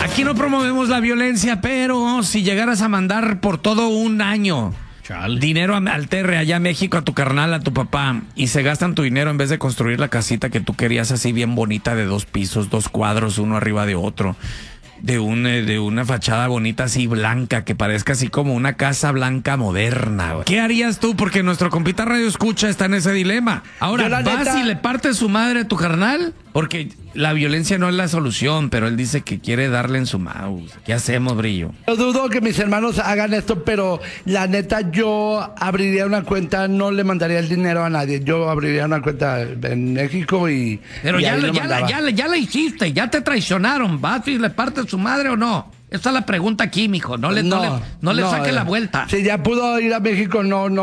Aquí no promovemos la violencia, pero si llegaras a mandar por todo un año dinero al Terre, allá a México, a tu carnal, a tu papá, y se gastan tu dinero en vez de construir la casita que tú querías así bien bonita de 2 pisos, 2 cuadros, uno arriba de otro, de una fachada bonita así blanca, que parezca así como una casa blanca moderna, güey. ¿Qué harías tú? Porque nuestro compita Radio Escucha está en ese dilema. Ahora, ¿vas y le partes su madre a tu carnal? Porque la violencia no es la solución, pero él dice que quiere darle en su mouse. ¿Qué hacemos, Brillo? Yo dudo que mis hermanos hagan esto, pero la neta yo abriría una cuenta, no le mandaría el dinero a nadie. Yo abriría una cuenta en México y... Pero y ya ahí la hiciste, ya te traicionaron. ¿Vas y le partes su madre o no? Esa es la pregunta aquí, mijo. No le saque la vuelta. Si ya pudo ir a México,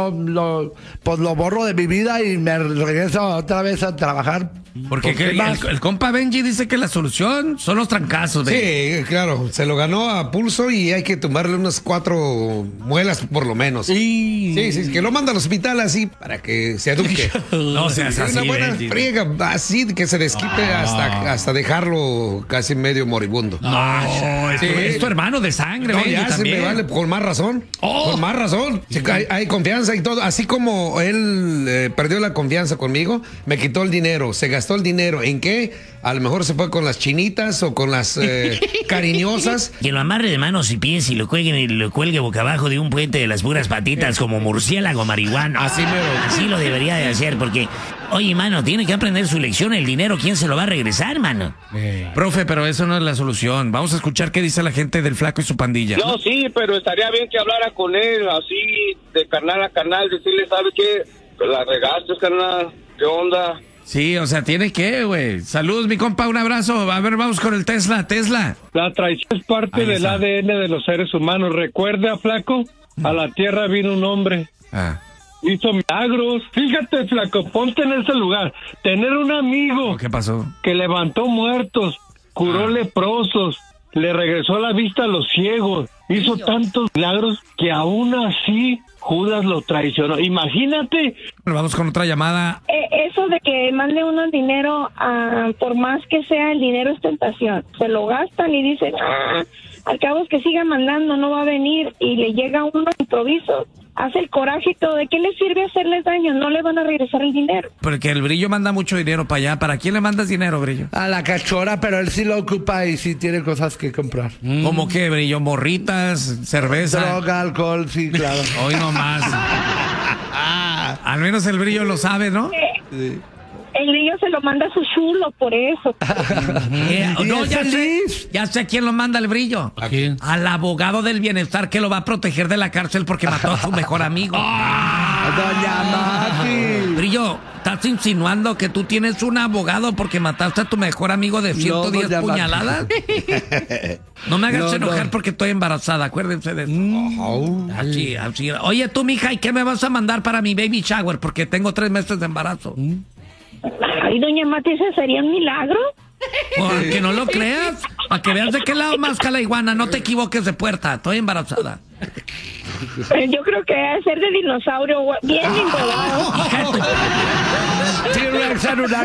pues lo borro de mi vida y me regreso otra vez a trabajar. Porque el compa Benji dice que la solución son los trancazos. Sí, claro, se lo ganó a pulso y hay que tumbarle unas 4 muelas por lo menos. Sí, que lo manda al hospital así para que se eduque. No seas así, una buena Benji. friega, así que se desquite hasta dejarlo casi medio moribundo. No, es tu hermano de sangre, No, Benji, ya se también. me vale, con más razón. Con más razón. Sí, hay confianza y todo. Así como él perdió la confianza conmigo, me quitó el dinero, se gastó el dinero. ¿En qué? A lo mejor se fue con las chinitas o con las cariñosas. Que lo amarre de manos y pies y lo cuelgue boca abajo de un puente de las puras patitas como murciélago marihuana. Así lo debería de hacer porque, oye, mano, tiene que aprender su lección. El dinero, ¿quién se lo va a regresar, mano? Profe, pero eso no es la solución. Vamos a escuchar qué dice la gente del Flaco y su pandilla. No, sí, pero estaría bien que hablara con él así, de carnal a carnal, decirle, ¿sabes qué? La regaste, carnal. ¿Qué onda? Sí, o sea, tiene que, güey. Saludos, mi compa, un abrazo. A ver, vamos con el Tesla. La traición es parte del ADN de los seres humanos. ¿Recuerda, Flaco? A la tierra vino un hombre. Hizo milagros. Fíjate, Flaco, ponte en ese lugar. Tener un amigo. ¿Qué pasó? Que levantó muertos, curó leprosos, le regresó la vista a los ciegos. Hizo tantos milagros que aún así Judas lo traicionó. Imagínate. Vamos con otra llamada. Eso de que mande uno el dinero, por más que sea, el dinero es tentación. Se lo gastan y dicen, al cabo es que siga mandando, no va a venir. Y le llega uno de improviso, hace el coraje y todo. ¿De qué le sirve hacerles daño? No le van a regresar el dinero. Porque el Brillo manda mucho dinero para allá. ¿Para quién le mandas dinero, Brillo? A la cachora, pero él sí lo ocupa y sí tiene cosas que comprar. ¿Cómo qué, Brillo? ¿Morritas? ¿Cerveza? Droga, alcohol, sí, claro. Hoy no más. Al menos el Brillo lo sabe, ¿no? Sí. El niño se lo manda a su chulo, por eso. No, ya sé quién lo manda el Brillo. ¿A quién? Al abogado del bienestar que lo va a proteger de la cárcel porque mató a su mejor amigo. Doña Mati. Brillo, ¿estás insinuando que tú tienes un abogado porque mataste a tu mejor amigo de 110 doña puñaladas? No me hagas enojar porque estoy embarazada, acuérdense de eso. Así. Oye, tú, mija, ¿y qué me vas a mandar para mi baby shower? Porque tengo 3 meses de embarazo. Ay, doña Mati, ¿ese sería un milagro? Porque no lo creas. Para que veas de qué lado más la iguana. No te equivoques de puerta. Estoy embarazada. Yo creo que debe ser de dinosaurio, bien engordado. T-Rex en una